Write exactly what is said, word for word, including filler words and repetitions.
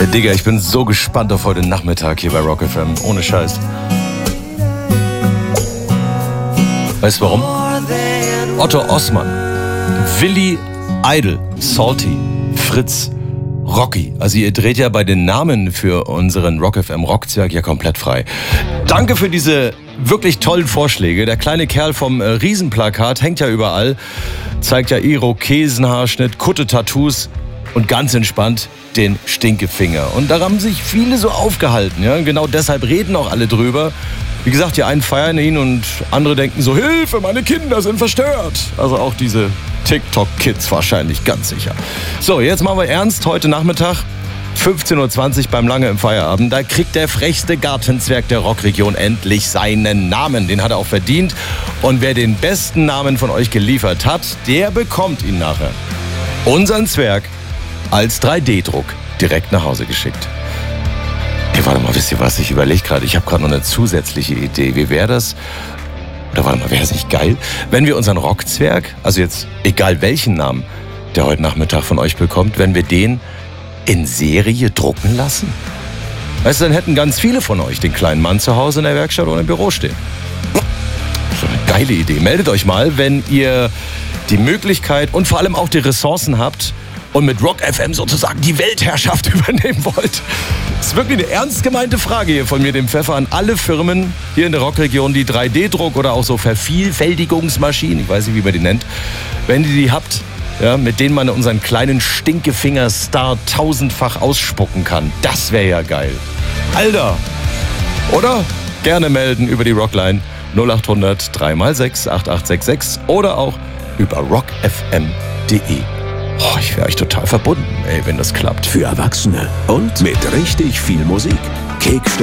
Äh, Digga, ich bin so gespannt auf heute Nachmittag hier bei Rock F M. Ohne Scheiß. Weißt du warum? Otto Osman, Willi Idol, Salty, Fritz, Rocky. Also ihr dreht ja bei den Namen für unseren Rock F M Rockzwerg ja komplett frei. Danke für diese wirklich tollen Vorschläge. Der kleine Kerl vom äh, Riesenplakat hängt ja überall, zeigt ja Irokesenhaarschnitt, Kutte-Tattoos und ganz entspannt den Stinkefinger. Und da haben sich viele so aufgehalten. Ja? Genau deshalb reden auch alle drüber. Wie gesagt, die einen feiern ihn und andere denken so, Hilfe, meine Kinder sind verstört. Also auch diese TikTok-Kids wahrscheinlich, ganz sicher. So, jetzt machen wir ernst. Heute Nachmittag, fünfzehn Uhr zwanzig beim Lange im Feierabend. Da kriegt der frechste Gartenzwerg der Rockregion endlich seinen Namen. Den hat er auch verdient. Und wer den besten Namen von euch geliefert hat, der bekommt ihn nachher. Unseren Zwerg als drei D Druck direkt nach Hause geschickt. Hey, warte mal, wisst ihr was? Ich überlege gerade, ich habe gerade noch eine zusätzliche Idee. Wie wäre das? Oder warte mal, wäre das nicht geil? Wenn wir unseren Rockzwerg, also jetzt egal welchen Namen, der heute Nachmittag von euch bekommt, wenn wir den in Serie drucken lassen? Weißt du, dann hätten ganz viele von euch den kleinen Mann zu Hause in der Werkstatt oder im Büro stehen. So eine geile Idee. Meldet euch mal, wenn ihr die Möglichkeit und vor allem auch die Ressourcen habt und mit Rock F M sozusagen die Weltherrschaft übernehmen wollt. Das ist wirklich eine ernst gemeinte Frage hier von mir, dem Pfeffer, an alle Firmen hier in der Rockregion, die drei D Druck oder auch so Vervielfältigungsmaschinen, ich weiß nicht, wie man die nennt, wenn ihr die habt, ja, mit denen man unseren kleinen Stinkefinger-Star tausendfach ausspucken kann. Das wäre ja geil. Alter! Oder? Gerne melden über die Rockline null acht hundert drei mal sechs acht acht sechs sechs oder auch über rock f m punkt d e. Oh, ich wäre euch total verbunden, ey, wenn das klappt. Für Erwachsene und mit richtig viel Musik. Kick